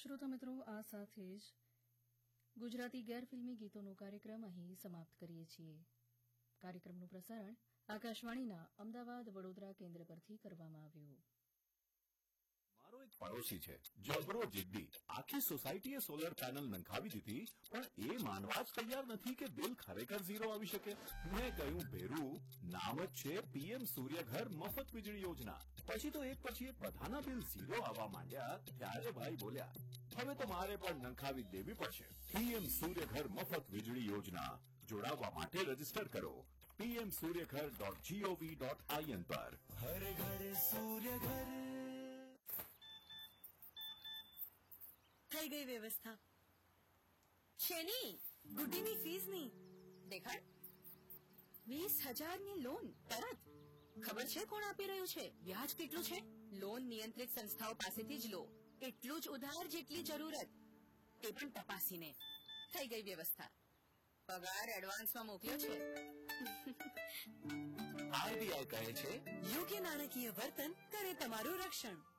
શ્રોતા મિત્રો, આ સાથે જ ગુજરાતી ગેરફિલ્મી ગીતોનો કાર્યક્રમ અહીં સમાપ્ત કરીએ છીએ. કાર્યક્રમનું પ્રસારણ આકાશવાણીના અમદાવાદ વડોદરા કેન્દ્ર પરથી કરવામાં આવ્યું. મારો એક પડોશી છે, જબરો જિદ્દી. આખી સોસાયટીએ સોલર પેનલ નંખાવી દીધી, પણ એ માનવા જ તૈયાર નથી કે બિલ ખરેખર ઝીરો આવી શકે. મેં કહ્યું, ભેરું, નામ જ છે પીએમ સૂર્યઘર મફત વીજળી યોજના. પછી તો એક પછી એક બધાના બિલ ઝીરો આવવા માંડ્યા. ત્યારે ભાઈ બોલ્યા, હવે તો મારે પણ નંખાવી દેવી પડશે. પીએમ સૂર્યઘર મફત વીજળી યોજના. જોડાવા માટે રજીસ્ટર કરો pmsuryaghar.gov.in પર. હર ઘર સૂર્યઘર. થઈ ગઈ વ્યવસ્થા. શેની? ગુડીની ફીસની. દેખાડ. 20,000ની લોન તરત. ખબર છે કોણ આપી રહ્યું છે? વ્યાજ કેટલું છે? લોન નિયંત્રિત સંસ્થાઓ પાસેથી જ લો. એટલું જ ઉધાર જેટલી જરૂરત. તે પણ તપાસીને. થઈ ગઈ વ્યવસ્થા. પગાર એડવાન્સમાં મોકલ્યો છે. આરબીઆઈ કહે છે, યોગ્ય નાણાકીય વર્તન કરે તમારું રક્ષણ.